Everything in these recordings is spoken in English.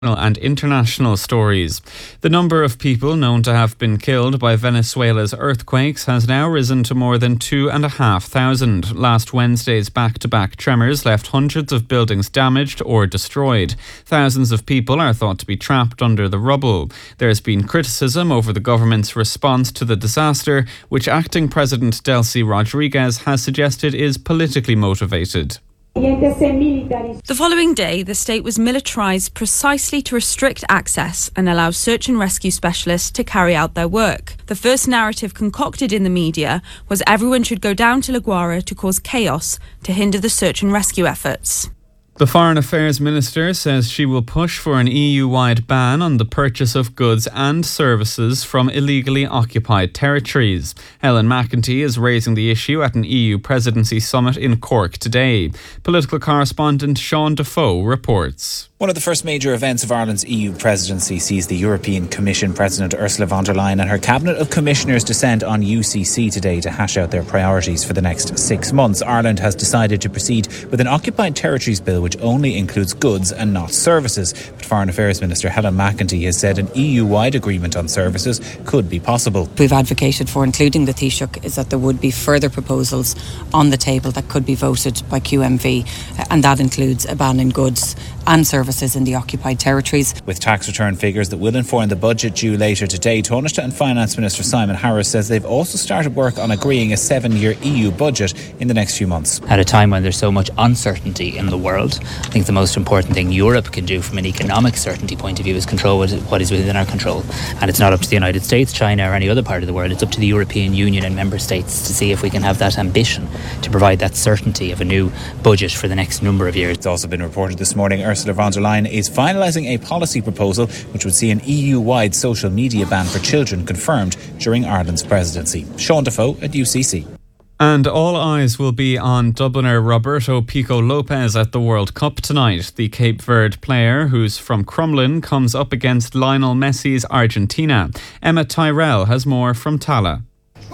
and international stories. The number of people known to have been killed by Venezuela's earthquakes has now risen to more than 2,500. Last Wednesday's back-to-back tremors left hundreds of buildings damaged or destroyed. Thousands of people are thought to be trapped under the rubble. There has been criticism over the government's response to the disaster, which acting President Delcy Rodriguez has suggested is politically motivated. The following day, the state was militarised precisely to restrict access and allow search and rescue specialists to carry out their work. The first narrative concocted in the media was everyone should go down to La Guaira to cause chaos to hinder the search and rescue efforts. The Foreign Affairs Minister says she will push for an EU-wide ban on the purchase of goods and services from illegally occupied territories. Helen McEntee is raising the issue at an EU presidency summit in Cork today. Political correspondent Sean Defoe reports. One of the first major events of Ireland's EU presidency sees the European Commission President Ursula von der Leyen and her cabinet of commissioners descend on UCC today to hash out their priorities for the next 6 months. Ireland has decided to proceed with an occupied territories bill which only includes goods and not services. But Foreign Affairs Minister Helen McEntee has said an EU-wide agreement on services could be possible. We've advocated for including the Taoiseach is that there would be further proposals on the table that could be voted by QMV, and that includes a ban on goods and services in the occupied territories. With tax return figures that will inform the budget due later today, Taoiseach and Finance Minister Simon Harris says they've also started work on agreeing a 7-year EU budget in the next few months. At a time when there's so much uncertainty in the world, I think the most important thing Europe can do from an economic certainty point of view is control what is within our control. And it's not up to the United States, China or any other part of the world. It's up to the European Union and member states to see if we can have that ambition to provide that certainty of a new budget for the next number of years. It's also been reported this morning Ursula von der Leyen is finalising a policy proposal which would see an EU-wide social media ban for children confirmed during Ireland's presidency. Sean Defoe at UCC. And all eyes will be on Dubliner Roberto Pico Lopez at the World Cup tonight. The Cape Verde player, who's from Crumlin, comes up against Lionel Messi's Argentina. Emma Tyrell has more from Tala.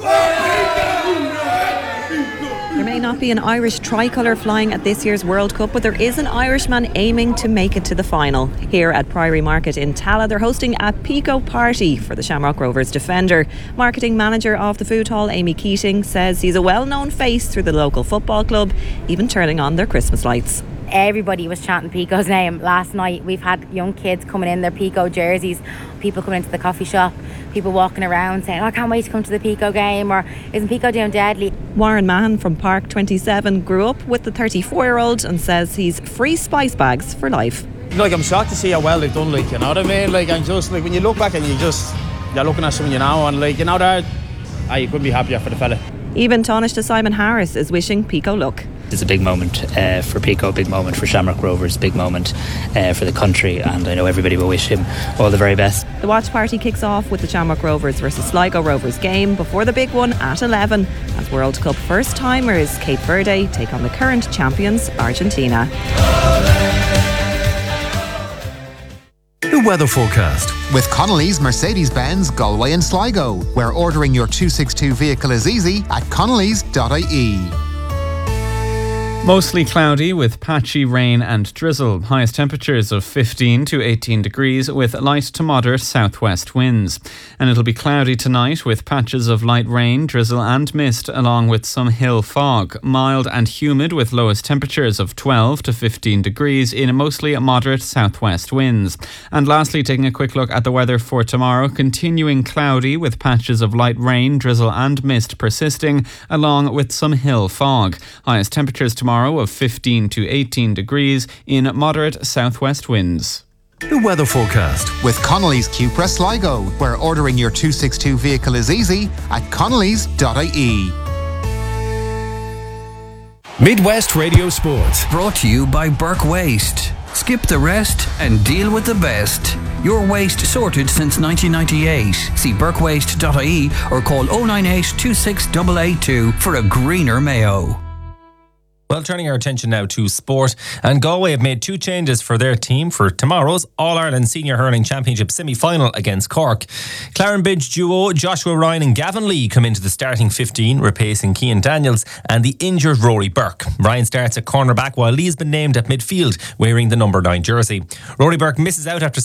There may not be an Irish tricolour flying at this year's World Cup, but there is an Irishman aiming to make it to the final. Here at Priory Market in Tala, they're hosting a Pico party for the Shamrock Rovers defender. Marketing manager of the food hall, Amy Keating, says he's a well-known face through the local football club, even turning on their Christmas lights. Everybody was chanting Pico's name last night. We've had young kids coming in their Pico jerseys, people coming into the coffee shop, people walking around saying, I can't wait to come to the Pico game, or isn't Pico doing deadly? Warren Mahan from Park 27 grew up with the 34-year-old and says he's free spice bags for life. I'm shocked to see how well they've done, you know what I mean? I'm just, when you look back and you're looking at someone and you couldn't be happier for the fella. Even Taoiseach Simon Harris is wishing Pico luck. It's a big moment for Pico, big moment for Shamrock Rovers, big moment for the country, and I know everybody will wish him all the very best. The watch party kicks off with the Shamrock Rovers versus Sligo Rovers game before the big one at 11 as World Cup first-timers Cape Verde take on the current champions Argentina. The weather forecast with Connolly's Mercedes-Benz Galway and Sligo, where ordering your 262 vehicle is easy at connellys.ie. Mostly cloudy with patchy rain and drizzle. Highest temperatures of 15 to 18 degrees with light to moderate southwest winds. And it'll be cloudy tonight with patches of light rain, drizzle and mist along with some hill fog. Mild and humid with lowest temperatures of 12 to 15 degrees in mostly moderate southwest winds. And lastly, taking a quick look at the weather for tomorrow. Continuing cloudy with patches of light rain, drizzle and mist persisting along with some hill fog. Highest temperatures tomorrow of 15 to 18 degrees in moderate southwest winds. The weather forecast with Connolly's Cupra Sligo, where ordering your 262 vehicle is easy at connellys.ie. Midwest Radio Sports. Brought to you by Burke Waste. Skip the rest and deal with the best. Your waste sorted since 1998. See burkewaste.ie or call 098 26 882 for a greener Mayo. Well, turning our attention now to sport, and Galway have made 2 changes for their team for tomorrow's All-Ireland Senior Hurling Championship semi-final against Cork. Clarenbridge duo Joshua Ryan and Gavin Lee come into the starting 15, replacing Cian Daniels and the injured Rory Burke. Ryan starts at cornerback while Lee's been named at midfield, wearing the number 9 jersey. Rory Burke misses out after